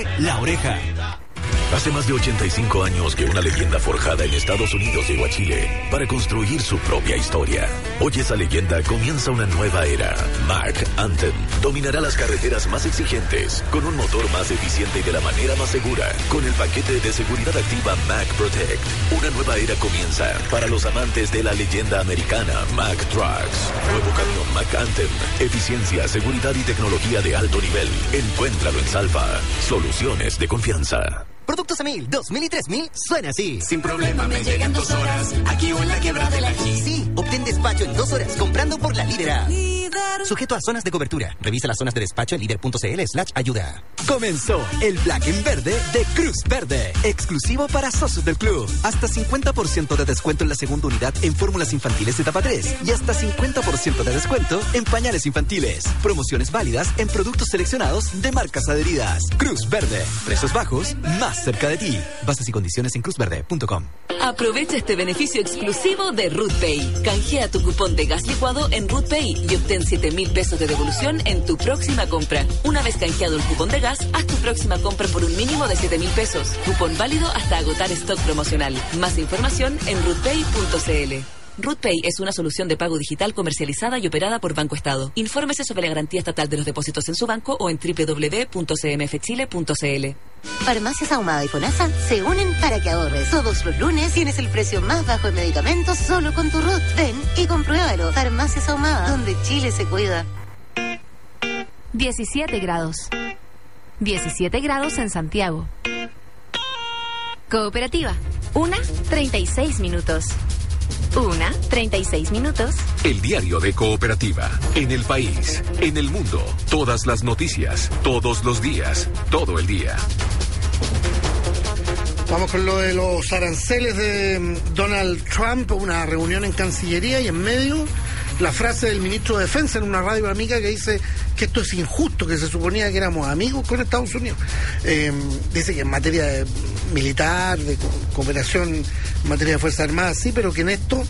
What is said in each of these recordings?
La Oreja. Hace más de 85 años que una leyenda forjada en Estados Unidos llegó a Chile para construir su propia historia. Hoy esa leyenda comienza una nueva era. Mack Anthem dominará las carreteras más exigentes, con un motor más eficiente y de la manera más segura, con el paquete de seguridad activa Mack Protect. Una nueva era comienza para los amantes de la leyenda americana Mack Trucks. Nuevo camión Mack Anthem. Eficiencia, seguridad y tecnología de alto nivel. Encuéntralo en Salva. Soluciones de confianza. Productos Emil 2000 y 3000 suena así. Sin problema me llegan 2 horas, aquí o en la quebrada de la G. Sí, obtén despacho en 2 horas comprando por la Líder App. Sujeto a zonas de cobertura. Revisa las zonas de despacho en líder.cl/ayuda. Comenzó el Black en Verde de Cruz Verde. Exclusivo para socios del club. Hasta 50% de descuento en la segunda unidad en fórmulas infantiles de etapa 3. Y hasta 50% de descuento en pañales infantiles. Promociones válidas en productos seleccionados de marcas adheridas. Cruz Verde. Precios bajos, más cerca de ti. Bases y condiciones en cruzverde.com. Aprovecha este beneficio exclusivo de RootPay. Canjea tu cupón de gas licuado en RootPay y obtén 7,000 pesos de devolución en tu próxima compra. Una vez canjeado el cupón de gas, haz tu próxima compra por un mínimo de 7,000 pesos. Cupón válido hasta agotar stock promocional. Más información en rootpay.cl. RootPay es una solución de pago digital comercializada y operada por Banco Estado. Infórmese sobre la garantía estatal de los depósitos en su banco o en www.cmfchile.cl. Farmacias Ahumada y FONASA se unen para que ahorres. Todos los lunes tienes el precio más bajo en medicamentos solo con tu RUT. Ven y compruébalo. Farmacias Ahumada, donde Chile se cuida. 17 grados. 17 grados en Santiago. Cooperativa. 1:36 minutos. 1:36 minutos. El diario de Cooperativa. En el país, en el mundo. Todas las noticias, todos los días, todo el día. Vamos con lo de los aranceles de Donald Trump, una reunión en Cancillería y en medio la frase del ministro de Defensa en una radio amiga que dice que esto es injusto, que se suponía que éramos amigos con Estados Unidos. Dice que en materia de militar, de cooperación en materia de Fuerzas Armadas, sí, pero que en esto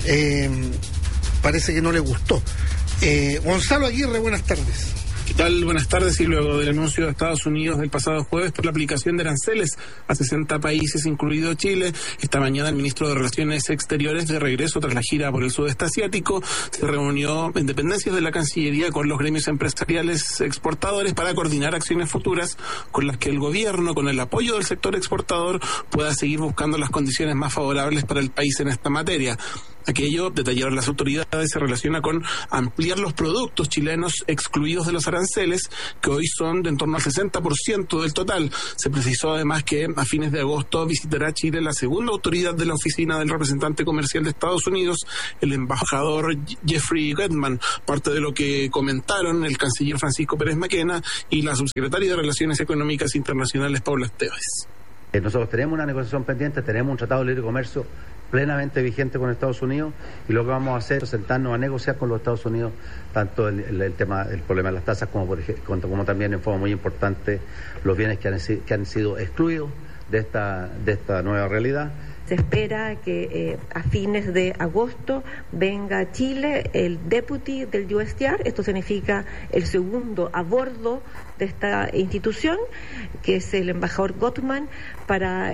parece que no le gustó. Gonzalo Aguirre, buenas tardes. ¿Qué tal? Buenas tardes. Y luego del anuncio de Estados Unidos del pasado jueves por la aplicación de aranceles a 60 países, incluido Chile, esta mañana el ministro de Relaciones Exteriores, de regreso tras la gira por el sudeste asiático, se reunió en dependencias de la Cancillería con los gremios empresariales exportadores para coordinar acciones futuras con las que el gobierno, con el apoyo del sector exportador, pueda seguir buscando las condiciones más favorables para el país en esta materia. Aquello, detallaron las autoridades, se relaciona con ampliar los productos chilenos excluidos de los aranceles, que hoy son de en torno al 60% del total. Se precisó además que a fines de agosto visitará Chile la segunda autoridad de la oficina del representante comercial de Estados Unidos, el embajador Jeffrey Getman, parte de lo que comentaron el canciller Francisco Pérez Maquena y la subsecretaria de Relaciones Económicas Internacionales, Paula Esteves. Nosotros tenemos una negociación pendiente, tenemos un tratado de libre comercio plenamente vigente con Estados Unidos, y lo que vamos a hacer es sentarnos a negociar con los Estados Unidos tanto el problema de las tasas como también, en forma muy importante, los bienes que han sido excluidos de esta nueva realidad. Se espera que a fines de agosto venga a Chile el deputy del USTR, esto significa el segundo a bordo de esta institución, que es el embajador Gottman, para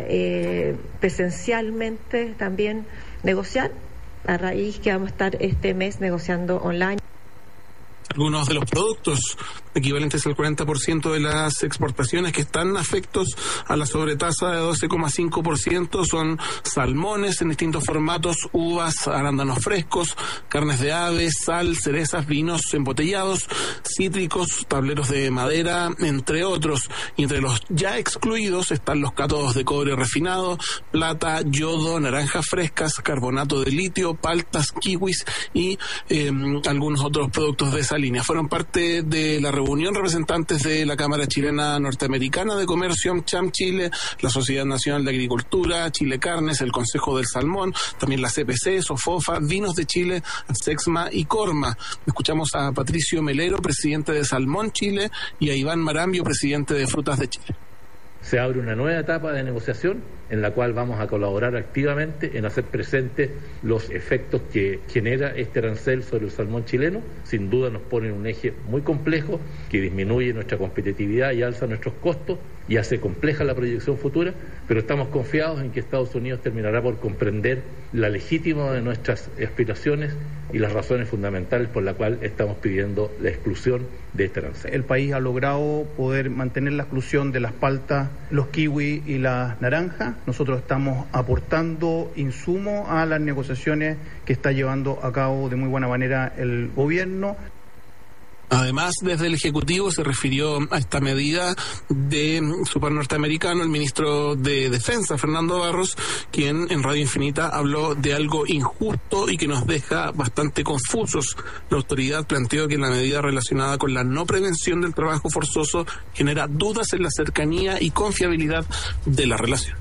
presencialmente también negociar, a raíz que vamos a estar este mes negociando online. Algunos de los productos equivalentes al 40% de las exportaciones que están afectos a la sobretasa de 12,5% son salmones en distintos formatos, uvas, arándanos frescos, carnes de aves, sal, cerezas, vinos embotellados, cítricos, tableros de madera, entre otros. Y entre los ya excluidos están los cátodos de cobre refinado, plata, yodo, naranjas frescas, carbonato de litio, paltas, kiwis y algunos otros productos de esa línea. Fueron parte de la reunión representantes de la Cámara Chilena Norteamericana de Comercio, CHAM Chile, la Sociedad Nacional de Agricultura, Chile Carnes, el Consejo del Salmón, también la CPC, Sofofa, Vinos de Chile, Sexma y Corma. Escuchamos a Patricio Melero, presidente de Salmón Chile, y a Iván Marambio, presidente de Frutas de Chile. Se abre una nueva etapa de negociación en la cual vamos a colaborar activamente en hacer presentes los efectos que genera este arancel sobre el salmón chileno. Sin duda nos pone en un eje muy complejo que disminuye nuestra competitividad y alza nuestros costos, y hace compleja la proyección futura, pero estamos confiados en que Estados Unidos terminará por comprender la legítima de nuestras aspiraciones y las razones fundamentales por las cuales estamos pidiendo la exclusión de este arancel. El país ha logrado poder mantener la exclusión de las paltas, los kiwi y las naranjas. Nosotros estamos aportando insumos a las negociaciones que está llevando a cabo de muy buena manera el gobierno. Además, desde el Ejecutivo se refirió a esta medida de su par norteamericano, el ministro de Defensa, Fernando Barros, quien en Radio Infinita habló de algo injusto y que nos deja bastante confusos. La autoridad planteó que la medida relacionada con la no prevención del trabajo forzoso genera dudas en la cercanía y confiabilidad de la relación.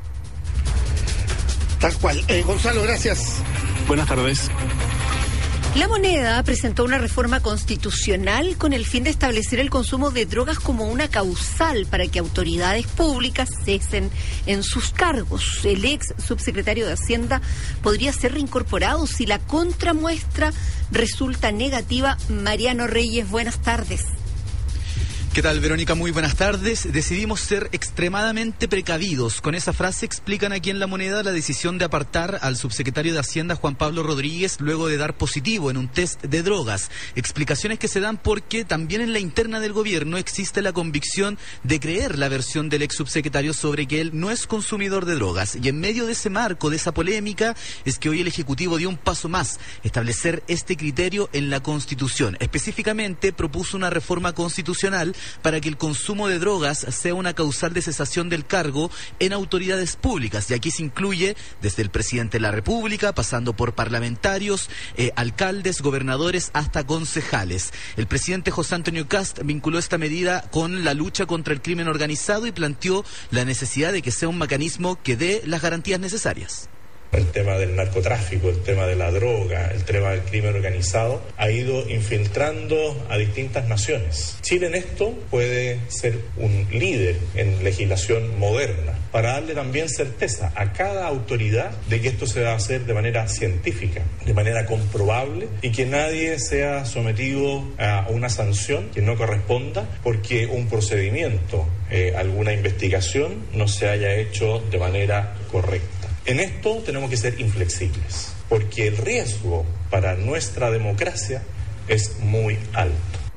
Tal cual. Gonzalo, gracias. Buenas tardes. La Moneda presentó una reforma constitucional con el fin de establecer el consumo de drogas como una causal para que autoridades públicas cesen en sus cargos. El ex subsecretario de Hacienda podría ser reincorporado si la contramuestra resulta negativa. Mariano Reyes, buenas tardes. ¿Qué tal, Verónica? Muy buenas tardes. Decidimos ser extremadamente precavidos. Con esa frase explican aquí en La Moneda la decisión de apartar al subsecretario de Hacienda, Juan Pablo Rodríguez, luego de dar positivo en un test de drogas. Explicaciones que se dan porque también en la interna del gobierno existe la convicción de creer la versión del ex subsecretario sobre que él no es consumidor de drogas. Y en medio de ese marco, de esa polémica, es que hoy el Ejecutivo dio un paso más, establecer este criterio en la Constitución. Específicamente propuso una reforma constitucional para que el consumo de drogas sea una causal de cesación del cargo en autoridades públicas. Y aquí se incluye desde el presidente de la República, pasando por parlamentarios, alcaldes, gobernadores, hasta concejales. El presidente José Antonio Kast vinculó esta medida con la lucha contra el crimen organizado y planteó la necesidad de que sea un mecanismo que dé las garantías necesarias. El tema del narcotráfico, el tema de la droga, el tema del crimen organizado ha ido infiltrando a distintas naciones. Chile en esto puede ser un líder en legislación moderna para darle también certeza a cada autoridad de que esto se va a hacer de manera científica, de manera comprobable y que nadie sea sometido a una sanción que no corresponda porque un procedimiento, alguna investigación no se haya hecho de manera correcta. En esto tenemos que ser inflexibles, porque el riesgo para nuestra democracia es muy alto.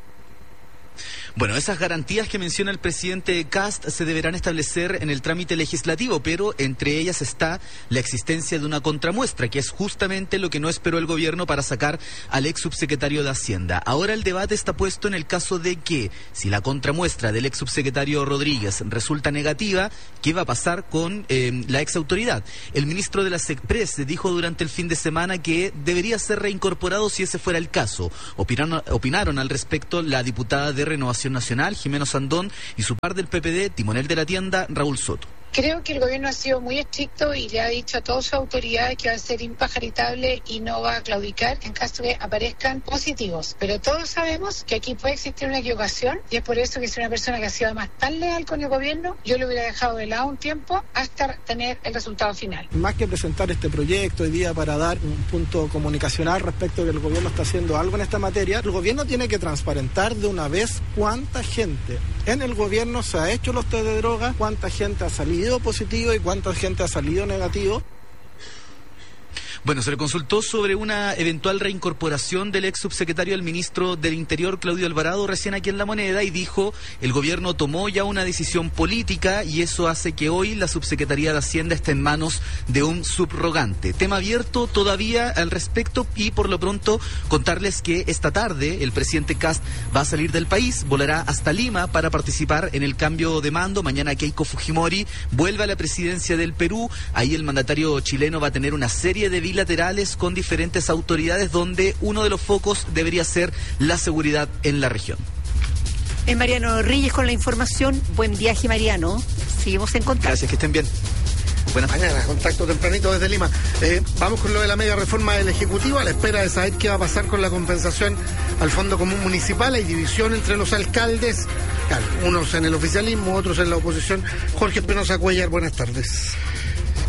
Bueno, esas garantías que menciona el presidente Kast se deberán establecer en el trámite legislativo, pero entre ellas está la existencia de una contramuestra, que es justamente lo que no esperó el gobierno para sacar al ex subsecretario de Hacienda. Ahora el debate está puesto en el caso de que, si la contramuestra del ex subsecretario Rodríguez resulta negativa, ¿qué va a pasar con la ex autoridad? El ministro de la SECPRES dijo durante el fin de semana que debería ser reincorporado si ese fuera el caso. Opinaron al respecto la diputada de Renovación Nacional, Jimeno Sandón, y su par del PPD, timonel de la tienda, Raúl Soto. Creo que el gobierno ha sido muy estricto y le ha dicho a todas sus autoridades que va a ser impajaritable y no va a claudicar en caso de que aparezcan positivos. Pero todos sabemos que aquí puede existir una equivocación y es por eso que si una persona que ha sido además tan leal con el gobierno, yo lo hubiera dejado de lado un tiempo hasta tener el resultado final. Más que presentar este proyecto hoy día para dar un punto comunicacional respecto de que el gobierno está haciendo algo en esta materia, el gobierno tiene que transparentar de una vez cuánta gente en el gobierno se ha hecho los test de droga, cuánta gente ha salido positivo y cuánta gente ha salido negativo. Bueno, se le consultó sobre una eventual reincorporación del ex subsecretario del ministro del Interior, Claudio Alvarado, recién aquí en La Moneda, y dijo: el gobierno tomó ya una decisión política y eso hace que hoy la subsecretaría de Hacienda esté en manos de un subrogante. Tema abierto todavía al respecto, y por lo pronto contarles que esta tarde el presidente Kast va a salir del país, volará hasta Lima para participar en el cambio de mando. Mañana Keiko Fujimori vuelve a la presidencia del Perú. Ahí el mandatario chileno va a tener una serie de bilaterales con diferentes autoridades, donde uno de los focos debería ser la seguridad en la región. Mariano Reyes con la información. Buen viaje, Mariano. Seguimos en contacto. Gracias, que estén bien. Buenas mañana, contacto tempranito desde Lima. Vamos con lo de la mega reforma del Ejecutivo, a la espera de saber qué va a pasar con la compensación al Fondo Común Municipal. Hay división entre los alcaldes, claro, unos en el oficialismo, otros en la oposición. Jorge Espinosa Cuellar, buenas tardes.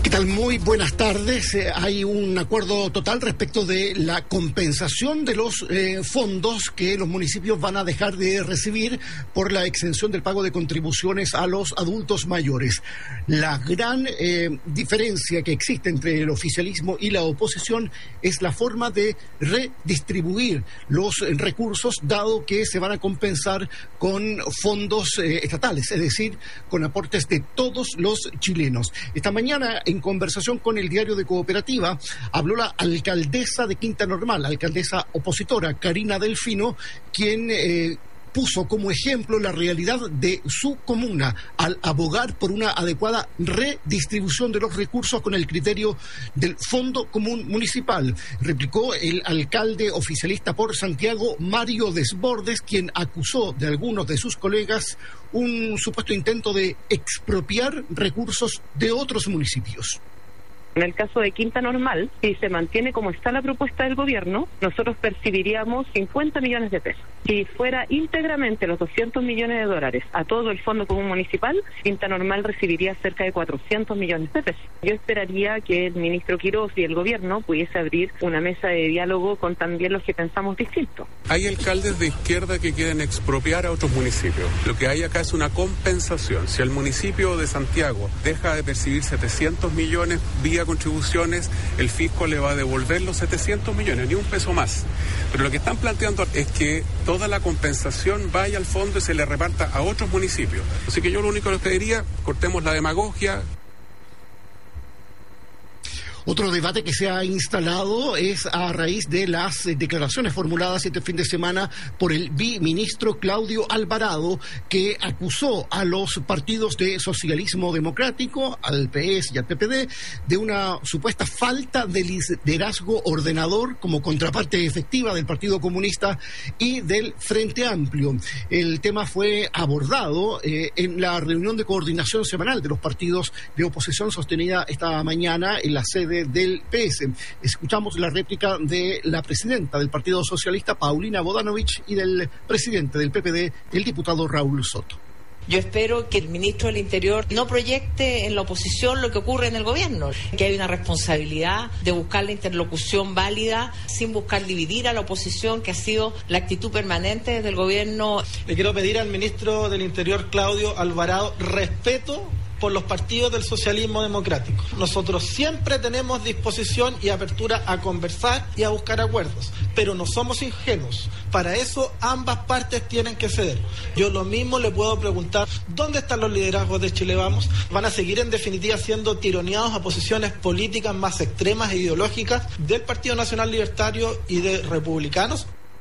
¿Qué tal? Muy buenas tardes. Hay un acuerdo total respecto de la compensación de los fondos que los municipios van a dejar de recibir por la exención del pago de contribuciones a los adultos mayores. La gran diferencia que existe entre el oficialismo y la oposición es la forma de redistribuir los recursos, dado que se van a compensar con fondos estatales, es decir, con aportes de todos los chilenos. Esta mañana, en conversación con el diario de Cooperativa, habló la alcaldesa de Quinta Normal, alcaldesa opositora, Karina Delfino, quien puso como ejemplo la realidad de su comuna al abogar por una adecuada redistribución de los recursos con el criterio del Fondo Común Municipal. Replicó el alcalde oficialista por Santiago, Mario Desbordes, quien acusó de algunos de sus colegas un supuesto intento de expropiar recursos de otros municipios. En el caso de Quinta Normal, si se mantiene como está la propuesta del gobierno, nosotros percibiríamos 50 millones de pesos. Si fuera íntegramente los 200 millones de dólares a todo el Fondo Común Municipal, Quinta Normal recibiría cerca de 400 millones de pesos. Yo esperaría que el ministro Quirós y el gobierno pudiese abrir una mesa de diálogo con también los que pensamos distinto. Hay alcaldes de izquierda que quieren expropiar a otros municipios. Lo que hay acá es una compensación. Si el municipio de Santiago deja de percibir 700 millones vía contribuciones, el fisco le va a devolver los 700 millones, ni un peso más. Pero lo que están planteando es que toda la compensación vaya al fondo y se le reparta a otros municipios. Así que yo lo único que les pediría, cortemos la demagogia. Otro debate que se ha instalado es a raíz de las declaraciones formuladas este fin de semana por el biministro Claudio Alvarado, que acusó a los partidos de socialismo democrático, al PS y al PPD, de una supuesta falta de liderazgo ordenador como contraparte efectiva del Partido Comunista y del Frente Amplio. El tema fue abordado en la reunión de coordinación semanal de los partidos de oposición sostenida esta mañana en la sede del PS. Escuchamos la réplica de la presidenta del Partido Socialista, Paulina Bodanovich, y del presidente del PPD, el diputado Raúl Soto. Yo espero que el ministro del Interior no proyecte en la oposición lo que ocurre en el gobierno, que hay una responsabilidad de buscar la interlocución válida sin buscar dividir a la oposición, que ha sido la actitud permanente desde el gobierno. Le quiero pedir al ministro del Interior, Claudio Alvarado, respeto por los partidos del socialismo democrático. Nosotros siempre tenemos disposición y apertura a conversar y a buscar acuerdos, pero no somos ingenuos. Para eso ambas partes tienen que ceder. Yo lo mismo le puedo preguntar, ¿dónde están los liderazgos de Chile Vamos? ¿Van a seguir en definitiva siendo tironeados a posiciones políticas más extremas e ideológicas del Partido Nacional Libertario y de republicanos?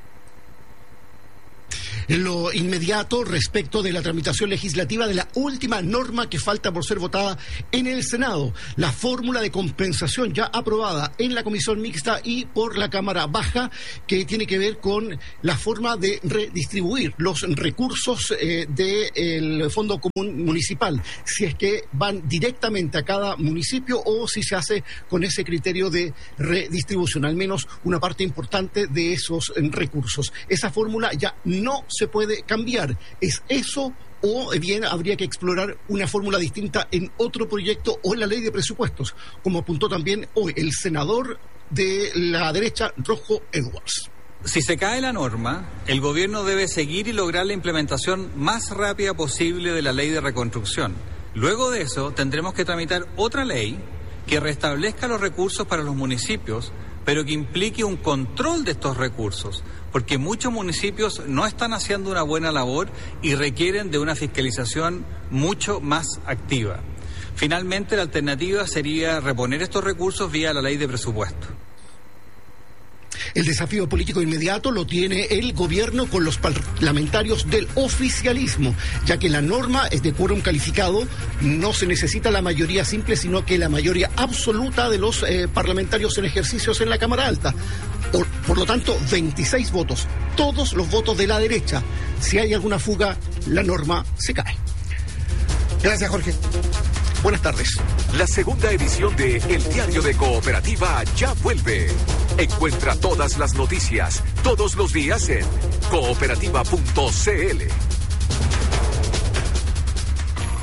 En lo inmediato, respecto de la tramitación legislativa de la última norma que falta por ser votada en el Senado, la fórmula de compensación ya aprobada en la Comisión Mixta y por la Cámara Baja, que tiene que ver con la forma de redistribuir los recursos del Fondo Común Municipal, si es que van directamente a cada municipio o si se hace con ese criterio de redistribución, al menos una parte importante de esos recursos. Esa fórmula ya no se puede cambiar. ¿Es eso o bien habría que explorar una fórmula distinta en otro proyecto o en la ley de presupuestos, como apuntó también hoy el senador de la derecha, Rojo Edwards? Si se cae la norma, el gobierno debe seguir y lograr la implementación más rápida posible de la ley de reconstrucción. Luego de eso, tendremos que tramitar otra ley que restablezca los recursos para los municipios, pero que implique un control de estos recursos, porque muchos municipios no están haciendo una buena labor y requieren de una fiscalización mucho más activa. Finalmente, la alternativa sería reponer estos recursos vía la ley de presupuesto. El desafío político inmediato lo tiene el gobierno con los parlamentarios del oficialismo, ya que la norma es de quórum calificado, no se necesita la mayoría simple, sino que la mayoría absoluta de los parlamentarios en ejercicios en la Cámara Alta. Por lo tanto, 26 votos, todos los votos de la derecha. Si hay alguna fuga, la norma se cae. Gracias, Jorge. Buenas tardes. La segunda edición de El Diario de Cooperativa ya vuelve. Encuentra todas las noticias, todos los días en cooperativa.cl.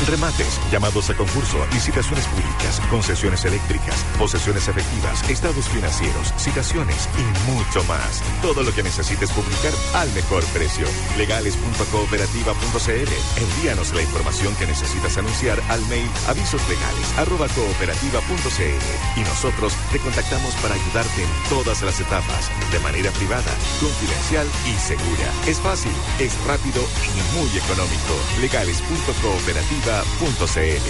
remates, llamados a concurso, licitaciones públicas, concesiones eléctricas, posesiones efectivas, estados financieros, citaciones y mucho más. Todo lo que necesites publicar al mejor precio. Legales.cooperativa.cl. Envíanos la información que necesitas anunciar al mail avisoslegales@cooperativa.cl y nosotros te contactamos para ayudarte en todas las etapas, de manera privada, confidencial y segura. Es fácil, es rápido y muy económico. Legales.cooperativa.cl.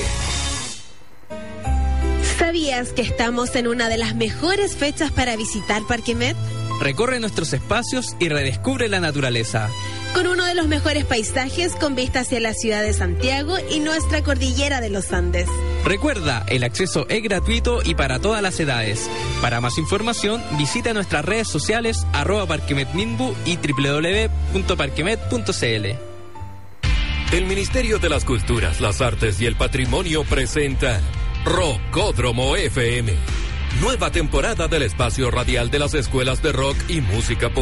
¿Sabías que estamos en una de las mejores fechas para visitar Parque Met? Recorre nuestros espacios y redescubre la naturaleza. Con uno de los mejores paisajes con vista hacia la ciudad de Santiago y nuestra cordillera de los Andes. Recuerda, el acceso es gratuito y para todas las edades. Para más información, visita nuestras redes sociales @parquemetminbu y www.parquemet.cl. El Ministerio de las Culturas, las Artes y el Patrimonio presenta Rockódromo FM. Nueva temporada del espacio radial de las escuelas de rock y música popular.